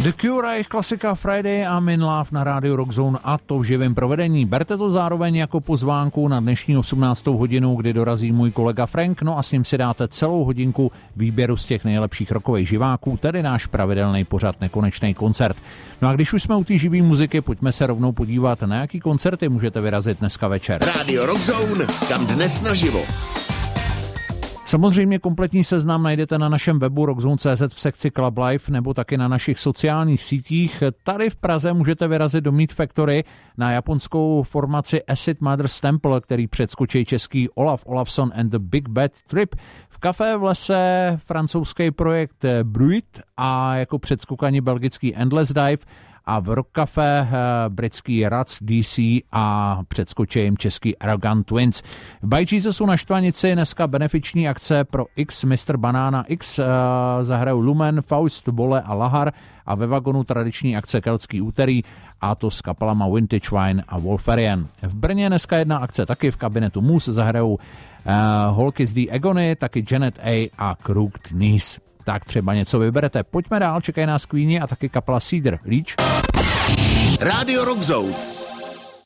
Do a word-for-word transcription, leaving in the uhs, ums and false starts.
The Cure a jejich klasika Friday I'm in Love na rádiu Rockzone, a to v živém provedení. Berte to zároveň jako pozvánku na dnešní osmnáctou hodinu, kdy dorazí můj kolega Frank, no a s ním si dáte celou hodinku výběru z těch nejlepších rockových živáků, tedy náš pravidelný pořad Nekonečný koncert. No a když už jsme u té živý muziky, pojďme se rovnou podívat, na jaký koncerty můžete vyrazit dneska večer. Rádio Rockzone, kam dnes naživo. Samozřejmě kompletní seznam najdete na našem webu rockzone tečka cé zet v sekci Club Life nebo taky na našich sociálních sítích. Tady v Praze můžete vyrazit do Meat Factory na japonskou formaci Acid Mother's Temple, který předskočí český Olaf Olafson and the Big Bad Trip. V Café v lese francouzský projekt Bruit a jako předskokani belgický Endless Dive, a v Rock Café britský Rats D C a předskočí jim český Arrogant Twins. V By Jesusu na Štvanici dneska benefiční akce pro X mister Banana X, zahrajou Lumen, Faust, Bole a Lahar, a ve Vagonu tradiční akce Keltský úterý, a to s kapelama Vintage Wine a Wolfarian. V Brně dneska jedna akce taky v kabinetu Mus, zahrajou uh, Holky z The Agony, taky Janet A a Crooked Knees. Tak třeba něco vyberete. Pojďme dál, čekají nás Queeni a taky kapela Cedar. Reach. Rádio Rockzone.